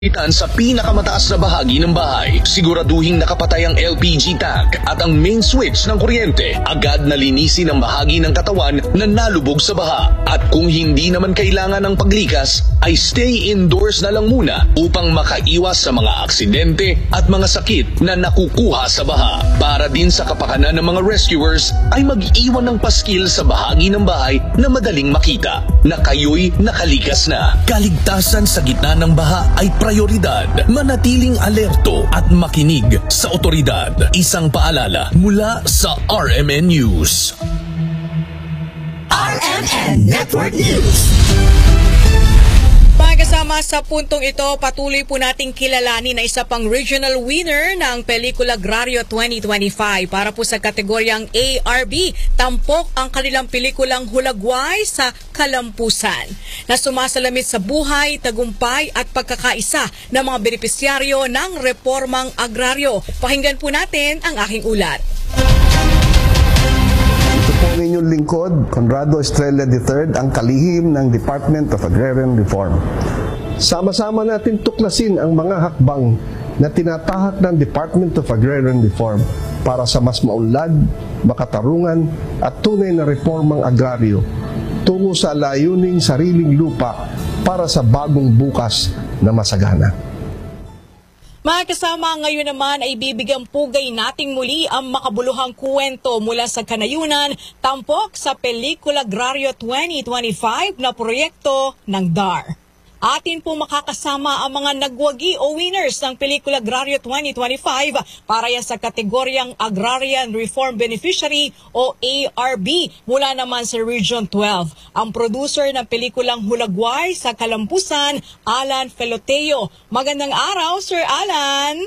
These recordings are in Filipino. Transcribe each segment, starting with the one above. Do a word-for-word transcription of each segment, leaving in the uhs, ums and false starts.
Itan sa pinakamataas na bahagi ng bahay, siguraduhing nakapatay ang L P G tank at ang main switch ng kuryente. Agad na linisin ang bahagi ng katawan na nalubog sa baha. At kung hindi naman kailangan ng paglikas, ay stay indoors na lang muna upang makaiwas sa mga aksidente at mga sakit na nakukuha sa baha. Para din sa kapakanan ng mga rescuers, ay mag-iwan ng paskil sa bahagi ng bahay na madaling makita na kayo'y nakalikas na. Kaligtasan sa gitna ng baha ay prioridad. Manatiling alerto at makinig sa otoridad. Isang paalala mula sa R M N News. R M N Network News. Kasama sa puntong ito, patuloy po nating kilalanin na isa pang regional winner ng Pelikula Agrario twenty twenty-five para po sa kategoryang A R B. Tampok ang kanilang pelikulang Hulagway sa Kalampusan na sumasalamit sa buhay, tagumpay at pagkakaisa ng mga benepisyaryo ng reformang agraryo. Pakinggan po natin ang aking ulat. Ito po ang inyong lingkod, Conrado Estrella the third, ang kalihim ng Department of Agrarian Reform. Sama-sama natin tuklasin ang mga hakbang na tinatahak ng Department of Agrarian Reform para sa mas maunlad, makatarungan at tunay na reformang agraryo tungo sa layuning sariling lupa para sa bagong bukas na masagana. Mga kasama, ngayon naman ay bibigyang pugay nating muli ang makabuluhang kwento mula sa kanayunan, tampok sa Pelikula Agrario twenty twenty-five na proyekto ng D A R. Atin po makakasama ang mga nagwagi o winners ng Pelikula Agrario twenty twenty-five para yan sa kategoryang Agrarian Reform Beneficiary o A R B mula naman sa Region twelve. Ang producer ng pelikulang Hulagway sa Kalampusan, Alan Feloteo. Magandang araw, Sir Alan.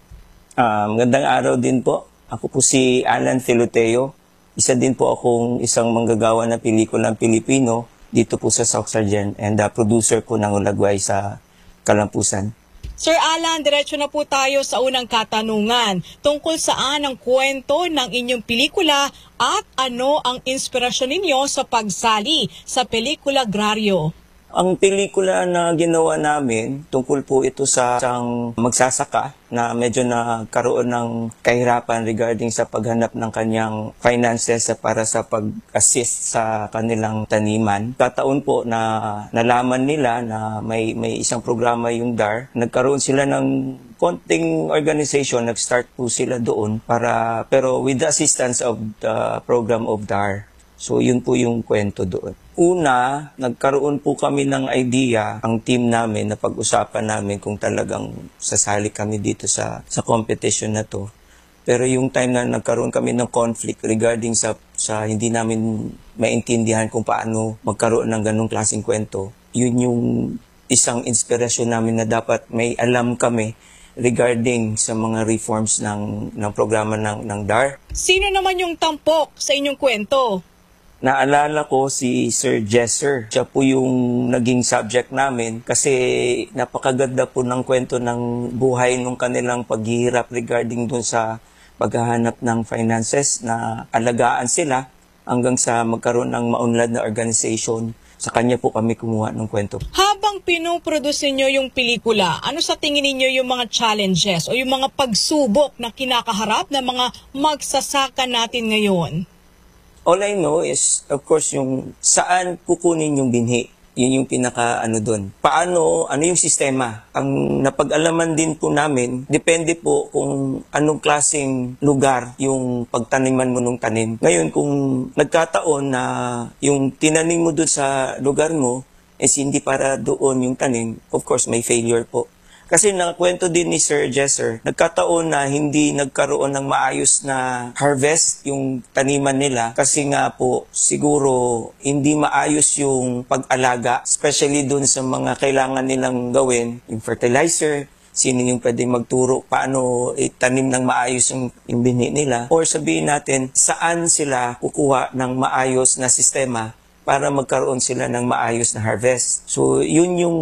Uh, magandang araw din po. Ako po si Alan Feloteo. Isa din po akong isang manggagawa na pelikulang Pilipino dito po sa South Sargent and the producer po ng Hulagway sa Kalampusan. Sir Alan, diretso na po tayo sa unang katanungan. Tungkol saan ang kwento ng inyong pelikula at ano ang inspirasyon ninyo sa pagsali sa Pelikula Agrario? Ang pelikula na ginawa namin, tungkol po ito sa isang magsasaka na medyo nagkaroon ng kahirapan regarding sa paghanap ng kanyang finances para sa pag-assist sa kanilang taniman. Kataon po na nalaman nila na may, may isang programa yung D A R. Nagkaroon sila ng konting organization, nag-start po sila doon para, pero with the assistance of the program of D A R. So yun po yung kwento doon. Una, nagkaroon po kami ng idea, ang team namin, na pag-usapan namin kung talagang sasali kami dito sa, sa competition na to. Pero yung time na nagkaroon kami ng conflict regarding sa, sa hindi namin maintindihan kung paano magkaroon ng ganong klaseng kwento, yun yung isang inspirasyon namin na dapat may alam kami regarding sa mga reforms ng, ng programa ng, ng D A R. Sino naman yung tampok sa inyong kwento? Naalala ko si Sir Jesser. Siya po yung naging subject namin kasi napakaganda po ng kwento ng buhay nung kanilang paghihirap regarding dun sa paghahanap ng finances na alagaan sila hanggang sa magkaroon ng maunlad na organization. Sa kanya po kami kumuha ng kwento. Habang pinoproduce niyo yung pelikula, ano sa tingin niyo yung mga challenges o yung mga pagsubok na kinakaharap ng mga magsasaka natin ngayon? All I know is, of course, yung saan kukunin yung binhi. Yun yung pinaka ano doon. Paano, ano yung sistema? Ang napag-alaman din po namin, depende po kung anong klaseng lugar yung pagtaniman mo ng tanim. Ngayon, kung nagkataon na yung tinanim mo doon sa lugar mo, is hindi para doon yung tanim, of course, may failure po. Kasi nakakwento din ni Sir Jesser, nagkataon na hindi nagkaroon ng maayos na harvest yung taniman nila kasi nga po siguro hindi maayos yung pag-alaga, especially dun sa mga kailangan nilang gawin, yung fertilizer, sino yung pwedeng magturo paano itanim ng maayos yung, yung binhi nila, or sabihin natin saan sila kukuha ng maayos na sistema para magkaroon sila ng maayos na harvest. So, yun yung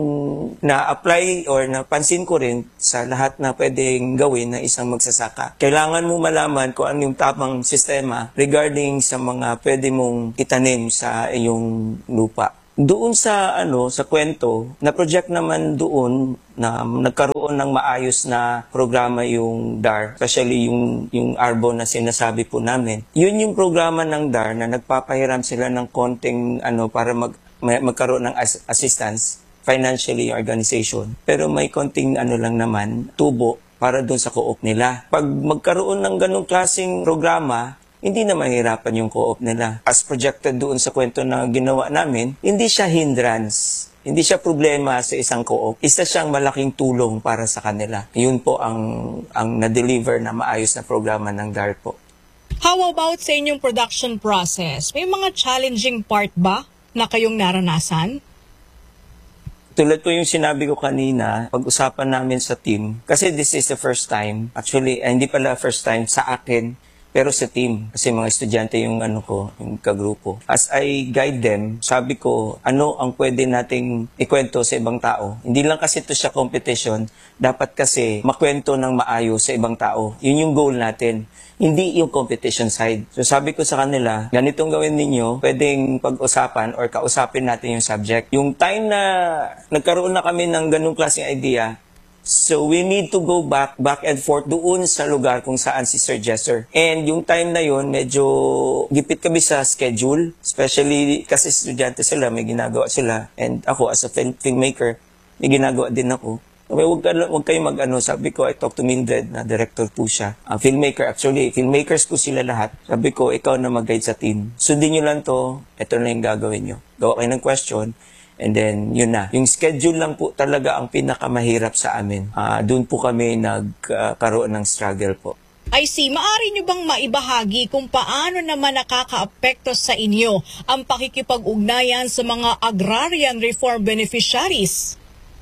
na-apply or napansin ko rin sa lahat na pwedeng gawin ng isang magsasaka. Kailangan mo malaman kung ano yung tamang sistema regarding sa mga pwede mong itanim sa iyong lupa. Doon sa ano sa kwento, na project naman doon na nagkaroon ng maayos na programa yung D A R, especially yung yung Arbo na sinasabi po namin. Yun yung programa ng D A R na nagpapahiram sila ng konting ano para mag may, magkaroon ng as, assistance financially organization. Pero may konting ano lang naman tubo para doon sa co-op nila. Pag magkaroon ng ganung klaseng programa, hindi na mahirapan yung co-op nila. As projected doon sa kwento na ginawa namin, hindi siya hindrance. Hindi siya problema sa isang co-op. Isa siyang malaking tulong para sa kanila. Yun po ang, ang na-deliver na maayos na programa ng D A R po. How about sa inyong production process? May mga challenging part ba na kayong naranasan? Tulad po yung sinabi ko kanina, pag-usapan namin sa team, kasi this is the first time, actually, eh, hindi pala first time sa akin, pero sa team, kasi mga estudyante yung ano ko, yung kagrupo. As I guide them, sabi ko, ano ang pwede nating ikwento sa ibang tao. Hindi lang kasi ito siya competition, dapat kasi makwento ng maayos sa ibang tao. Yun yung goal natin, hindi yung competition side. So sabi ko sa kanila, ganitong gawin ninyo, pwedeng pag-usapan or kausapin natin yung subject. Yung time na nagkaroon na kami ng ganung klaseng idea, so we need to go back, back and forth doon sa lugar kung saan si Sir Jesser. And yung time na yon medyo gipit kami sa schedule. Especially kasi estudyante sila, may ginagawa sila. And ako as a film, filmmaker, may ginagawa din ako. Okay, wag, wag kayo mag-ano, sabi ko, I talk to Mildred, na director po siya. Uh, filmmaker, actually, filmmakers po sila lahat. Sabi ko, ikaw na mag-guide sa team. Sundin nyo lang to, ito na yung gagawin nyo. Gawa kayo ng question. And then, yun na. Yung schedule lang po talaga ang pinakamahirap sa amin. Uh, doon po kami nagkaroon uh, ng struggle po. I see. Maari nyo bang maibahagi kung paano naman nakaka-apekto sa inyo ang pakikipag-ugnayan sa mga agrarian reform beneficiaries?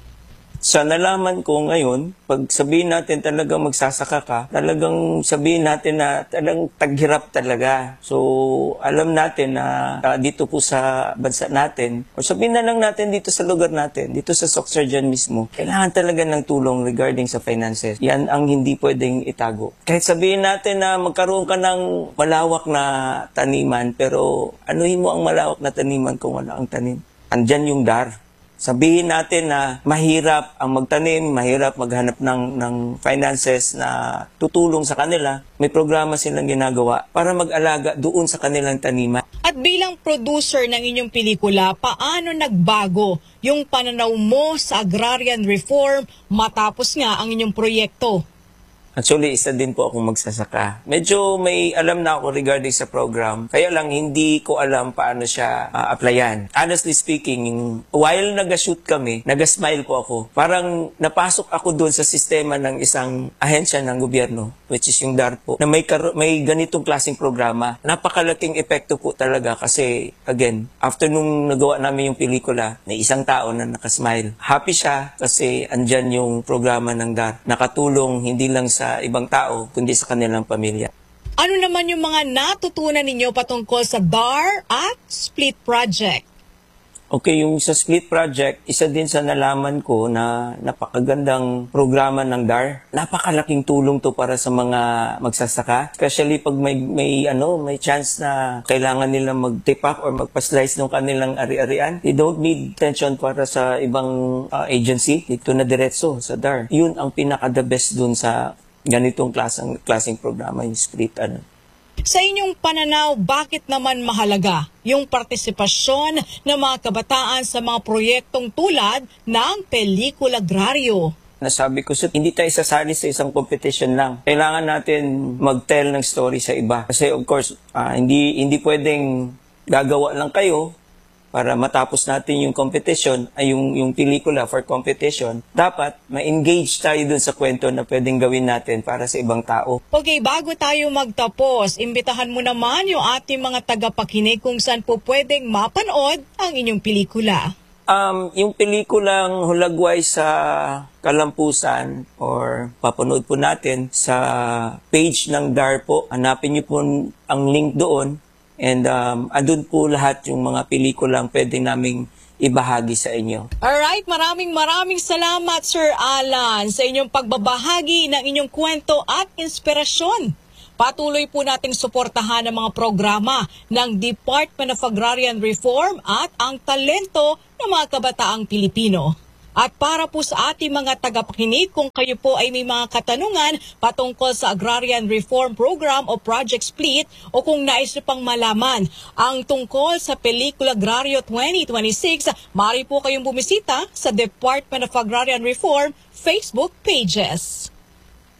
Sa nalaman ko ngayon, pag sabihin natin talagang magsasaka ka, talagang sabihin natin na talagang taghirap talaga. So, alam natin na uh, dito po sa bansa natin, o sabihin na lang natin dito sa lugar natin, dito sa Soxarjan mismo, kailangan talaga ng tulong regarding sa finances. Yan ang hindi pwedeng itago. Kahit sabihin natin na magkaroon ka ng malawak na taniman, pero anuhin mo ang malawak na taniman kung wala ang tanim? Andyan yung D A R. Sabihin natin na mahirap ang magtanim, mahirap maghanap ng, ng finances na tutulong sa kanila. May programa silang ginagawa para mag-alaga doon sa kanilang taniman. At bilang producer ng inyong pelikula, paano nagbago yung pananaw mo sa agrarian reform matapos nga ang inyong proyekto? Actually, isa din po akong magsasaka. Medyo may alam na ako regarding sa program. Kaya lang, hindi ko alam paano siya uh, applyan. Honestly speaking, while nag-shoot kami, nag-smile po ako. Parang napasok ako doon sa sistema ng isang ahensya ng gobyerno, which is yung D A R po, na may, may ganitong klaseng programa. Napakalaking epekto po talaga kasi, again, after nung nagawa namin yung pelikula, may isang tao na nakasmile. Happy siya kasi andyan yung programa ng D A R. Nakatulong hindi lang sa sa ibang tao, kundi sa kanilang pamilya. Ano naman yung mga natutunan ninyo patungkol sa D A R at Split Project? Okay, yung sa Split Project, isa din sa nalaman ko na napakagandang programa ng D A R. Napakalaking tulong to para sa mga magsasaka. Especially pag may, may, ano, may chance na kailangan nila mag-tip up or magpa-slice ng kanilang ari-arian. They don't need attention para sa ibang uh, agency. Dito na diretso sa D A R. Yun ang pinaka-the best dun sa ganitong klaseng, klaseng programa, yung Split. Ano. Sa inyong pananaw, bakit naman mahalaga yung partisipasyon ng mga kabataan sa mga proyektong tulad ng Pelikula Agrario? Nasabi ko, so, hindi tayo sasali sa isang competition lang. Kailangan natin mag-tell ng story sa iba. Kasi of course, uh, hindi, hindi pwedeng gagawa lang kayo para matapos natin yung competition, ay yung, yung pelikula for competition. Dapat ma-engage tayo dun sa kwento na pwedeng gawin natin para sa ibang tao. Okay, bago tayo magtapos, imbitahan mo naman yung ating mga tagapakinig kung saan po pwedeng mapanood ang inyong pelikula. Um, yung pelikulang Hulagway sa Kalampusan or papanood po natin sa page ng D A R po. Hanapin niyo po ang link doon. And um, andun po lahat yung mga pelikulang pwede naming ibahagi sa inyo. Alright, maraming maraming salamat Sir Alan sa inyong pagbabahagi ng inyong kwento at inspirasyon Patuloy po nating suportahan ang mga programa ng Department of Agrarian Reform at ang talento ng mga kabataang Pilipino. At para po sa ating mga tagapakinig, kung kayo po ay may mga katanungan patungkol sa Agrarian Reform Program o Project Split o kung nais nyo pang malaman ang tungkol sa Pelikula Agrario twenty twenty-six, maaari po kayong bumisita sa Department of Agrarian Reform Facebook pages.